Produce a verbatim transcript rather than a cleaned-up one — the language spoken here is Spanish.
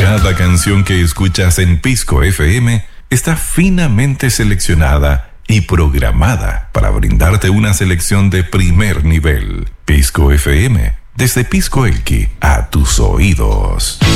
Cada canción que escuchas en Pisco F M está finamente seleccionada y programada para brindarte una selección de primer nivel. Pisco F M, desde Pisco Elqui a tus oídos.